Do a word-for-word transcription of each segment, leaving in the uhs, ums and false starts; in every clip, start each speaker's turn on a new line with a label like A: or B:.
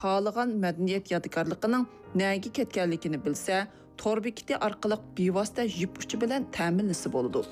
A: xohlagan madaniyat yodgorligining nega ketganligini bilsa, tor bekiti orqali bevosita yip uchi bilan ta'minlasa bo'ladi.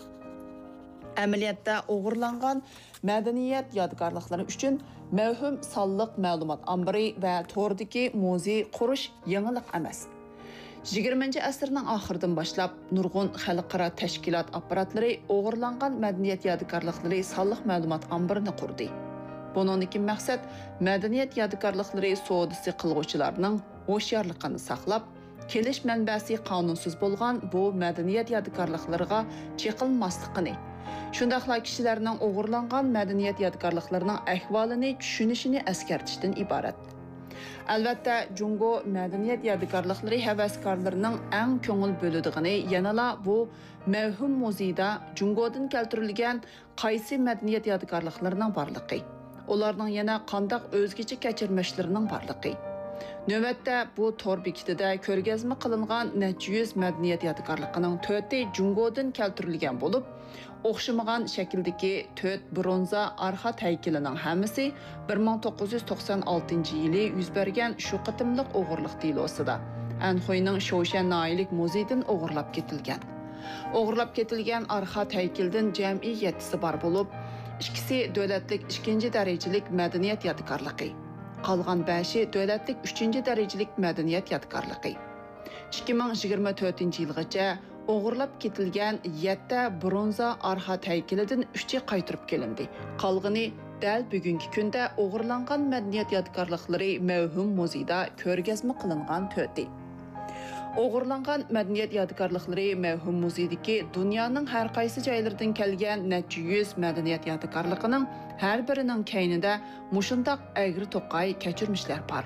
A: Amaliyotda o'g'irlangan madaniyat yodgorliklari uchun mavhum sonliq ma'lumot ombiri va tordagi muzey qurish yangilik emas. yigirmanchi asrning oxiridan boshlab nurg'un xalqaro tashkilot apparatlari o'g'irlangan madaniyat yodgorliklari sonliq ma'lumot ombirini qurdi. Buningdagi maqsad madaniyat yodgorliklari savdosi qilguvchilarning ho'syorligini saqlab, kelish manbasi qonunsiz bo'lgan bu madaniyat yodgorliklariga cheqilmasligini, shundaqla kishilarning o'g'irlangan madaniyat yodgorliklarining ahvolini tushunishini eskartishdan iborat. Albatta, Jungo madaniyat yodgorliklari havaskorlarining eng ko'ngil bo'ladiğini yanala bu mavhum muzeyda Jungodan keltirilgan qaysi madaniyat yodgorliklarining borligi, ularning yana qandaq o'zgacha kechirmashlarining borligi. Növbətdə bu tor bekitida ko'rgazma qilingan necha yuz madaniyat yodgorligining to'rti Jungodan keltirilgan bo'lib, o'xshamagan shakldagi to'rt bronza arxa haykalining hammasi bir ming to'qqiz yuz to'qson oltinchi yili yuz bergan shu qitimliq o'g'irlik delosida Anxoyning Shoshan Nailik muzeyidan o'g'irlab ketilgan. O'g'irlab ketilgan arxa haykaldan jami yettisi bor bo'lib, ikkisi davlatlik ikkinchi darajalik madaniyat yodgorligi. Qolgan beshi davlatlik uchinchi darajalik madaniyat yodgorligi. ikki ming yigirma to'rtinchi yilgacha o'g'irlab ketilgan yetti bronza arxa haykalidan uchi qaytarib kelindi. Qolgani dal bugungi kunda o'g'irlangan madaniyat yodgorliklari mavhum muzeyda ko'rgazma qilingan to'rti. O'g'irlangan madaniyat yodgorliklari mavhum muzeydagi dunyoning har qaysi joylaridan kelgan necha yuz madaniyat yodgorligining har birining kaynida mushundaq agri to'qay kechirmishlar bor.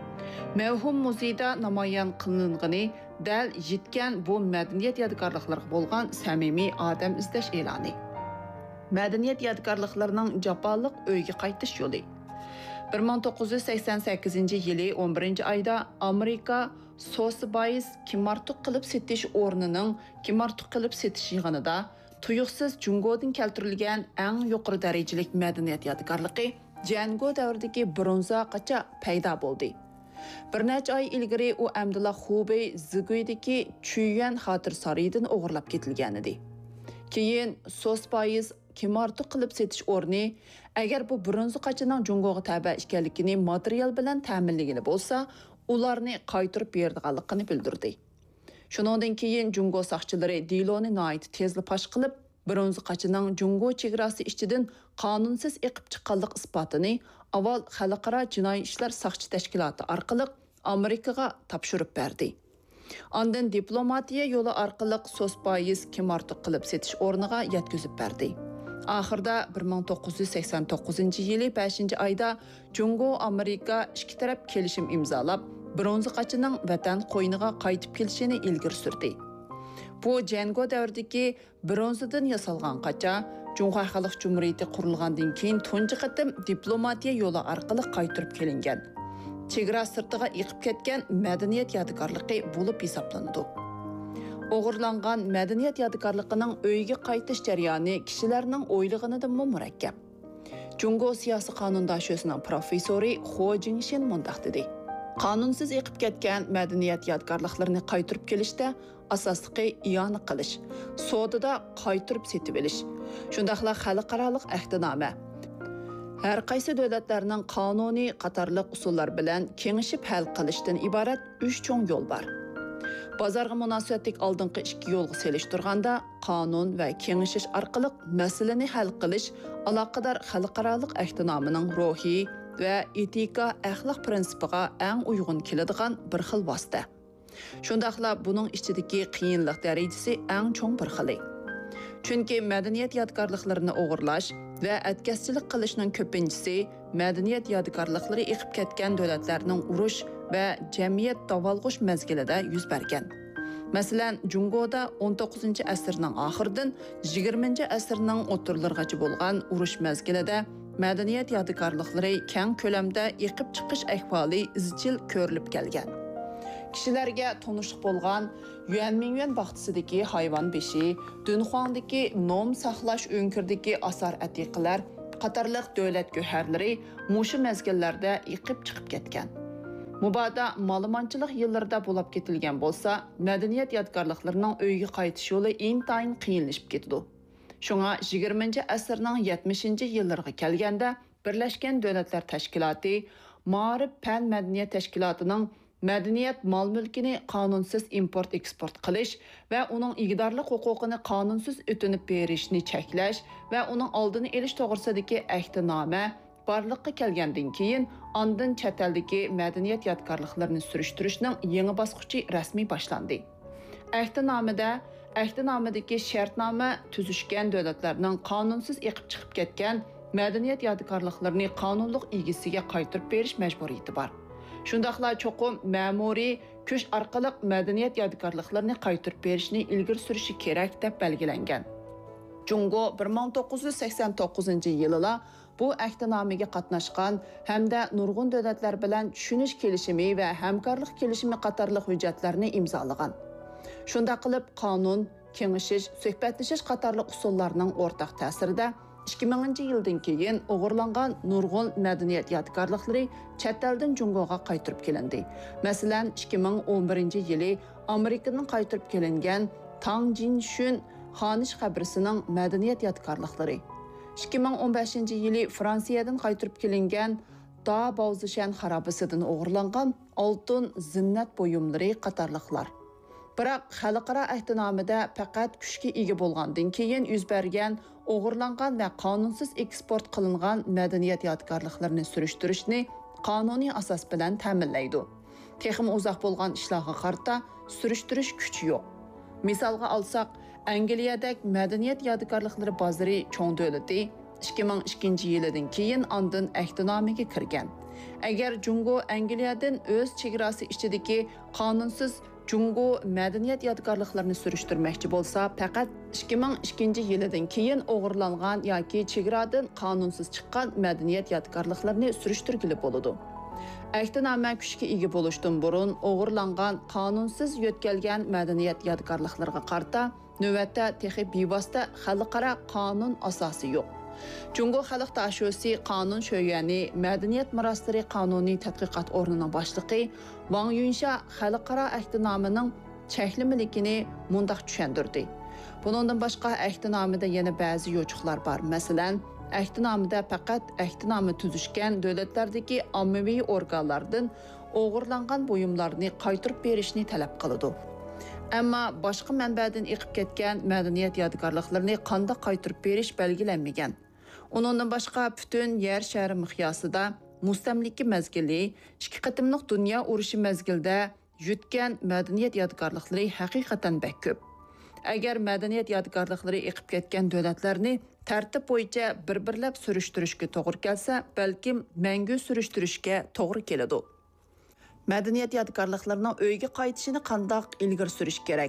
A: Mavhum muzeyda namoyon qilingani dal yetgan bu madaniyat yodgorliklariga bo'lgan samimiy odam izlash e'loni. Madaniyat yodgorliklarining jafoliq uyga qaytish yo'li. bir ming to'qqiz yuz sakson sakkizinchi yili o'n birinchi oyda Amerika Sotheby's kimartuq qilib setish o'rnining kimartuq qilib setish yig'inida tuyuqsiz Jungodan keltirilgan eng yuqori darajalik madaniyat yodgorligi Jango davridagi bronza qacha paydo bo'ldi. Bir necha oy ilgari u Abdullah Xubey Ziguydagi Chuyuan xotir sarayidan o'g'irlab ketilgan edi. Keyin Sotheby's kimartuq qilib setish o'rni agar bu bronza qachining Jungoga tabi ekanligini material bilan ta'minlagani bo'lsa, ularni qaytarib berdiganligini bildirdi. Shuningdan keyin Jungo soqchilari Diloni Night tezli pash qilib, bronza qachining Jungo chegarasi ichidan qonunsiz eqib chiqqanlik isbotini avval xalqaro jinoiy ishlar soqchi tashkiloti orqali Amerikaga topshirib berdi. Ondan diplomatiya yo'li orqali Sotheby's kimartuq qilib setish o'rniga yetkazib berdi. Oxirda bir ming to'qqiz yuz sakson to'qqizinchi yili beshinchi oyda Jungo Amerika ikki taraf kelishim imzolab, bronza qachining vatan qo'yniga qaytib kelishini ilgari surdi. Bu Jango davridagi bronzadan yasalgan qacha Jungo Xalq Jumhuriyati qurilgandan keyin tunji qatim diplomatiya yo'li orqali qaytarib kelingan. Chegara sirtiga yiqib ketgan madaniyat yodgorligi bo'lib hisoblanadi. O'g'irlangan madaniyat yodgorligining uyga qaytish jarayoni kishilarning o'ylig'idan murakkab. Jungo siyosiy qonundoshisining professori Ho Jingshin mundaq dedi. Qonunsiz yiqib ketgan madaniyat yodgorliklarini qaytarib kelishda asosliqi iyona qilish, sodada qaytarib setib olish, shundaqla xalqaro ahdnoma. Har qaysi davlatlarning qonuniy qatorliq usullar bilan kengishib hal qilishdan iborat uch cho'ng yo'l bor. Bozorga munosabatlik oldingi ikki yo'lga selishtirganda qonun va kengishish orqali masalani hal qilish aloqador xalqaro ahdnomining ruhiy va etika axloq prinsipiga eng uyg'un keladigan bir xil vosita. Shundaqla buning ichidagi qiyinlik darajasi eng cho'ng bir xili. Chunki madaniyat yodgorliklarini o'g'irlash va atkazchilik qilishning ko'pinchisi madaniyat yodgorliklari yiqib ketgan davlatlarning urush va jamiyat davolg'ish mezgilida yuz bergan. Masalan, Jungoda o'n to'qqizinchi asrning oxiridan yigirmanchi asrning o'rtalarigacha bo'lgan urush mezgilida madaniyat yodgorliklari keng ko'lamda yiqib chiqish ahvoli izchil ko'rilib kelgan. Kishilarga tanishib bo'lgan Yuanmingyuan baxtisidagi hayvon beshi, Dunhuangdagi nom saqlash o'nkirdagi asar atiqalar qatorliq davlat go'harlari mushu mezgillarda yiqib chiqib ketgan. Mubada ma'lumotchilik yillarida bo'lib ketilgan bo'lsa, madaniyat yodgorliklarining uyga qaytish yo'li intayin qiyinlashib ketdi. Shunga yigirmanchi asrning yetmishinchi yillarga kelganda Birlashgan Davlatlar Tashkiloti Ma'rif fan madaniyat tashkilotining madaniyat mol-mulkini qonunsiz import-eksport qilish va uning igdorlik huquqini qonunsiz o'tinib berishni cheklash va uning oldini olish to'g'risidagi ahdnoma barliqqa kelgandan keyin ondan chet eldagi madaniyat yodgorliklarini surishtirishning yangi bosqichi rasmiy boshlandi. Ahdnomada ahdnomadagi shartnoma tuzishgan davlatlarning qonunsiz eqib chiqib ketgan madaniyat yodgorliklarini qonunliq egasiga qaytarib berish majburiyati bor. Shundaqla cho'qim ma'muriy kuch orqali madaniyat yodgorliklarini qaytarib berishni ilgari surishi kerak deb belgilangan. Jungo bir ming to'qqiz yuz sakson to'qqizinchi yilida bu ahdnomaga qatnashgan hamda nurg'un davlatlar bilan tushunish kelishimi va hamkorlik kelishimi qatorli hujjatlarni imzolagan. Shunda qilib qonun, kengashish, suhbatlashish qatorli usullarning o'rtaq ta'sirida ikki minginchi yildan keyin o'g'irlangan nurg'un madaniyat yodgorliklari chet eldan Jungoga qaytarib kelindi. Masalan, ikki ming o'n birinchi yili Amerikadan qaytarib kelingan Tang Jinshun Xonish qabrisining madaniyat yodgorliklari, ikki ming o'n beshinchi yili Fransiyadan qaytarib kelingan Da Baozishan xarobasidan o'g'irlangan oltin zinnat buyumlari qatorliqlar. Biroq xalqaro ahdnomada faqat kuchga ega bo'lgandan keyin yuz bergan o'g'irlangan va qonunsiz eksport qilingan madaniyat yodgorliklarini surishtirishni qonuniy asos bilan ta'minlaydi. Texmi uzoq bo'lgan ishlarga qarta surishtirish kuchi yo'q. Misolga olsak, Angliyadagi madaniyat yodgorliklari bozori cho'ng davlati ikki ming ikkinchi yildan keyin ondan ahdnomaga kirgan. Agar Jungo Angliyadan o'z chegarasi ichidagi qonunsiz Jungo madaniyat yodgorliklarini surishtirmoqchi bo'lsa, faqat ikki ming ikkinchi yildan keyin o'g'irlangan yoki chegaradan qonunsiz chiqqan madaniyat yodgorliklarini surishtirgili bo'ladi. Ahdnoma kuchga ega bo'lishdan burun o'g'irlangan qonunsiz yo'tkalgan madaniyat yodgorliklariga qarta navbatda texi bevosita xalqaro qonun asosi yo'q. Jungo Xalq Tashosi Qonun Sho'yani Madaniyat Miroslari Qonuniy tadqiqot o'rnining boshlig'i Wang Yunsha xalqaro ahdnomaning cheklimiligini mundaq tushuntirdi. Bundan boshqa ahdnomada yana ba'zi yo'chiqlar bor. Masalan, ahdnomada faqat ahdnoma tuzishgan davlatlardagi ommaviy organlardan o'g'irlangan buyumlarni qaytarib berishni talab qiladi. Ammo boshqa manbadan eqib ketgan madaniyat yodgorliklarini qanday qaytarib berish belgilanmagan. Undan boshqa butun yer shari miqyosida mustamlika mazgili, ikki qatimliq dunyo urushi mazgilida yutgan madaniyat yodgorliklari haqiqatan bak ko'p. Agar madaniyat yodgorliklari eqib ketgan davlatlarni tartib bo'yicha bir-birlab surishtirishga to'g'ri kelsa, balkim mangu surishtirishga to'g'ri keladi. Madaniyat yodgorliklarining uyga qaytishini qandoq ilgari surish kerak?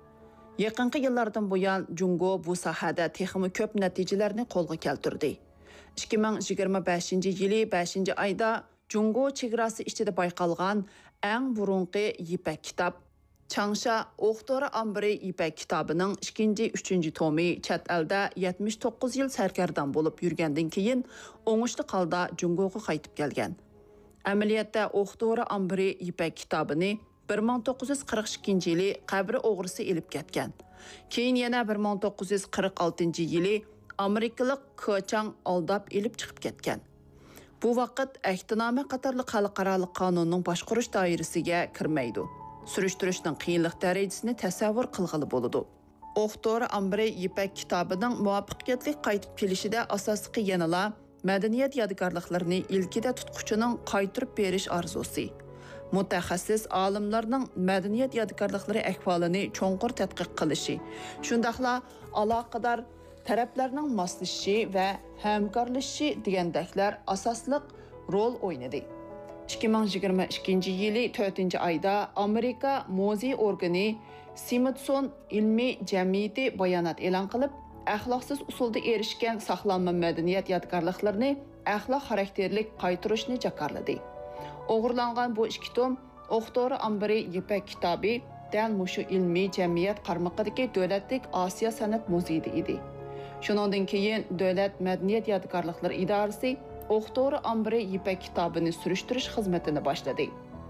A: Yaqinqi yillardan buyon Jungo bu sohada texmi ko'p natijalarni qo'lga keltirdi. ikki ming yigirma beshinchi yili beshinchi oyda Jungo chegarasi ichida bayqalgan eng burunqi Yipak kitob Changsha O'qdori Ambri Yipak kitobining ikkinchi uchinchi tomi chet elda yetmish to'qqiz yil sarkardan bo'lib yurgandan keyin o'ngishli holda Jungoga qaytib kelgan. Amaliyotda O'qdori Ambri Yipak kitobini bir ming to'qqiz yuz qirq ikkinchi yili qabri o'g'risi elib ketgan. Keyin yana bir ming to'qqiz yuz qirq oltinchi yili Amerikalik Kochang aldab elib chiqib ketgan. Bu vaqt ahdnoma qatorli xalqaro qonunning boshqarish doirasiga kirmaydi. Surishtirishning qiyinlik darajasini tasavvur qilg'ili bo'ladi. O'qdori Ambri Yipak kitobining muvaffaqiyatli qaytib kelishida asosiy yanala madaniyat yodgorliklarini ilkida tutquchining qaytarib berish orzusi. Mutaxassis olimlarning madaniyat yodgorliklari ahvolini cho'nqur tadqiq qilishi, shundaqla aloqador taraflarning moslashishi va hamkorlashishi degandaklar asosliq rol o'ynadi. ikki ming yigirma ikkinchi yili to'rtinchi oyda Amerika muzey organi Smithson ilmiy jamiyati bayonot e'lon qilib, axloqsiz usulda erishgan saqlanma madaniyat yodgorliklarini axloq xarakterlik qaytarishni jakarladi. O'g'irlangan bu ikki tom O'qdori Ambri Yipak kitobi dal mushu ilmiy jamiyat qarmog'idagi davlatlik Osiyo san'at muzeyida edi. Shundan keyin davlat madaniyat yodgorliklari idorasi O'qdori Ambri Yipak kitobini surishtirish xizmatini boshladi.